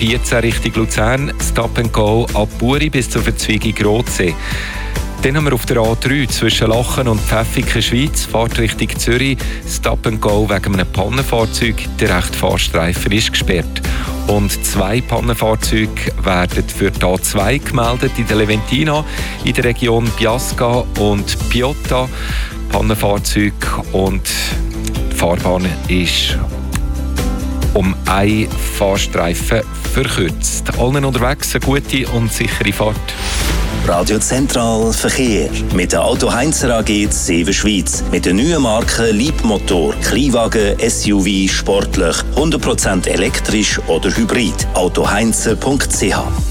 14 Richtung Luzern, Stop and Go ab Buri bis zur Verzweigung Rotsee. Dann haben wir auf der A3 zwischen Lachen und Pfäffiken Schweiz, Fahrt Richtung Zürich, Stop and Go wegen einem Pannenfahrzeug. Der rechte Fahrstreifen ist gesperrt. Und 2 Pannenfahrzeuge werden für die A2 gemeldet in der Leventina, in der Region Biasca und Piotta. Pannenfahrzeug und die Fahrbahn ist um einen Fahrstreifen verkürzt. Allen unterwegs eine gute und sichere Fahrt. Radio Zentral Verkehr mit der Auto Heinzer AG Seven Schweiz. Mit der neuen Marke Leapmotor, Kleinwagen, SUV, sportlich, 100% elektrisch oder hybrid. autoheinzer.ch